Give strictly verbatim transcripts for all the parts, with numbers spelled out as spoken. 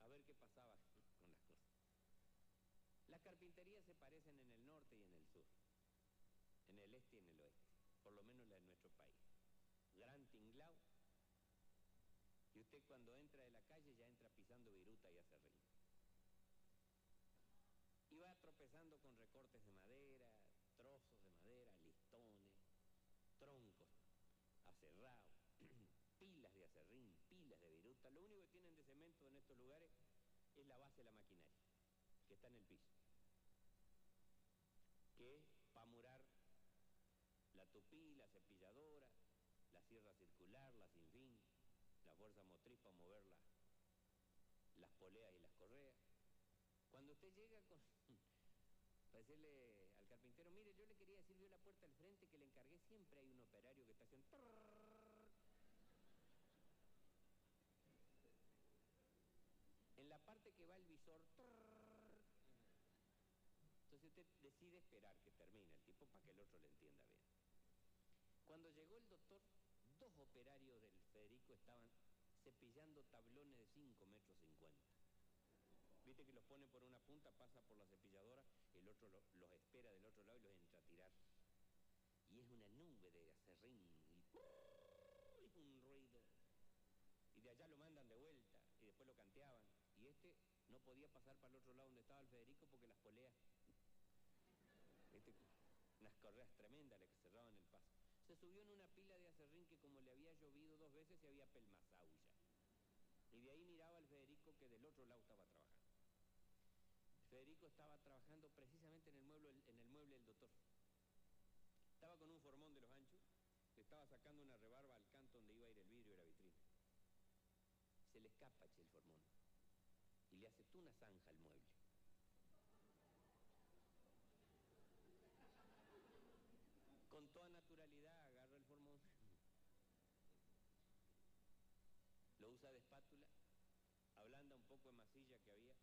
a ver qué pasaba con las cosas. Las carpinterías se parecen en el norte y en el sur, en el este y en el oeste, por lo menos la de nuestro país. Gran tinglao, y usted cuando entra de la calle ya entra pisando viruta y acerrín. Y va tropezando con recortes de madera, trozos de madera, listones, troncos aserrados, pilas de acerrín, pilas de viruta. Lo único que tienen de cemento en estos lugares es la base de la maquinaria, que está en el piso, que es para murar la tupí, la cepilladora, la sierra circular, la sin fin, la fuerza motriz para mover la, las poleas y las correas. Cuando usted llega con... para decirle al carpintero, mire, yo le quería decir, vio la puerta al frente que le encargué, siempre hay un operario que está haciendo... en la parte que va el visor... entonces usted decide esperar que termine el tipo para que el otro le entienda bien. Cuando llegó el doctor, dos operarios del Federico estaban cepillando tablones de cinco metros cincuenta. Viste que los pone por una punta, pasa por la cepilladora, el otro lo, los espera del otro lado y los entra a tirar. Y es una nube de acerrín y, y un ruido. Y de allá lo mandan de vuelta y después lo canteaban. Y este no podía pasar para el otro lado donde estaba el Federico porque las poleas, este, unas correas tremendas le cerraban el paso. Se subió en una pila de acerrín que como le había llovido dos veces se había pelmazado ya. Y de ahí miraba al Federico que del otro lado estaba trabajando. Federico estaba trabajando precisamente en el mueble, en el mueble del doctor. Estaba con un formón de los anchos, estaba sacando una rebarba al canto donde iba a ir el vidrio y la vitrina. Se le escapa, che, el formón, y le hace tú una zanja al mueble. Con toda naturalidad agarra el formón, lo usa de espátula, ablanda un poco de masilla que había,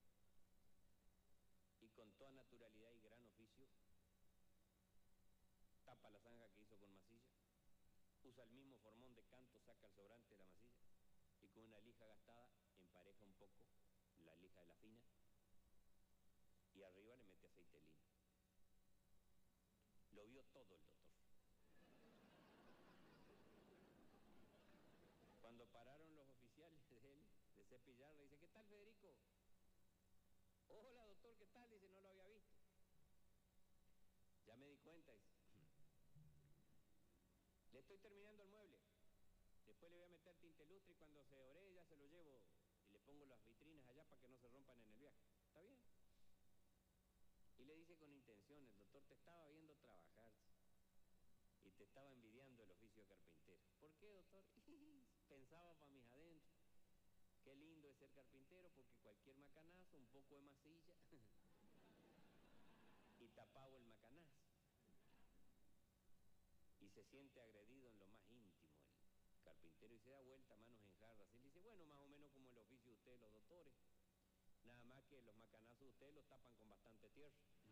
y con toda naturalidad y gran oficio tapa la zanja que hizo con masilla, usa el mismo formón de canto, saca el sobrante de la masilla y con una lija gastada empareja un poco la lija de la fina y arriba le mete aceite lino. Lo vio todo el doctor. Cuando pararon los oficiales de él, de cepillar, le dice, ¿qué tal, Federico? Hola, doctor, ¿qué tal? Dice, no lo había visto. Ya me di cuenta, dice. Le estoy terminando el mueble. Después le voy a meter tinte lustre y cuando se ore ya se lo llevo y le pongo las vitrinas allá para que no se rompan en el viaje. ¿Está bien? Y le dice con intención, el doctor te estaba viendo trabajar y te estaba envidiando el oficio de carpintero. ¿Por qué, doctor? Pensaba para mis adentros. Qué lindo es ser carpintero porque cualquier macanazo, un poco de masilla y tapado el macanazo. Y se siente agredido en lo más íntimo el carpintero y se da vuelta, manos en jarras. Y le dice, bueno, más o menos como el oficio de ustedes, los doctores. Nada más que los macanazos de ustedes los tapan con bastante tierra.